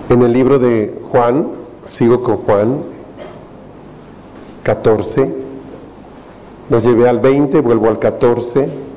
En el libro de Juan, sigo con Juan 14, lo llevé al 20, vuelvo al 14.